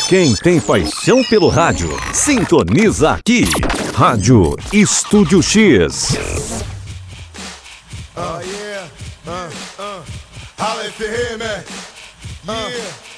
Quem tem paixão pelo rádio, sintoniza aqui. Rádio Estúdio X. Yeah. Holla if you hear me. Yeah.